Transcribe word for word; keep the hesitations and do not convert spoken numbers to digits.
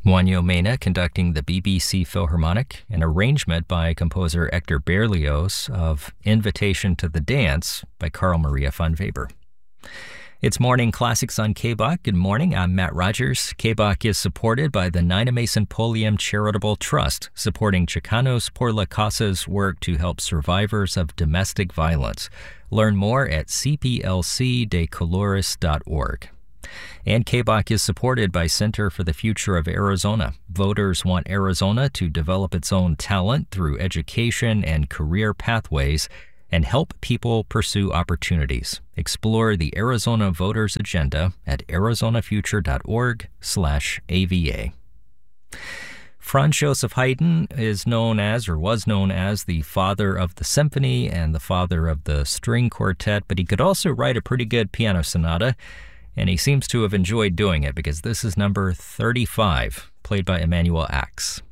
Juanjo Mena conducting the B B C Philharmonic, an arrangement by composer Hector Berlioz of Invitation to the Dance by Carl Maria von Weber. It's Morning Classics on K B O C. Good morning, I'm Matt Rogers. K B O C is supported by the Nina Mason Pulliam Charitable Trust, supporting Chicanos por la Casa's work to help survivors of domestic violence. Learn more at c p l c de colores dot org. And K B O C is supported by Center for the Future of Arizona. Voters want Arizona to develop its own talent through education and career pathways and help people pursue opportunities. Explore the Arizona Voters Agenda at arizonafuture.org slash AVA. Franz Joseph Haydn is known as, or was known as, the father of the symphony and the father of the string quartet, but he could also write a pretty good piano sonata, and he seems to have enjoyed doing it because this is number thirty-five, played by Emanuel Ax.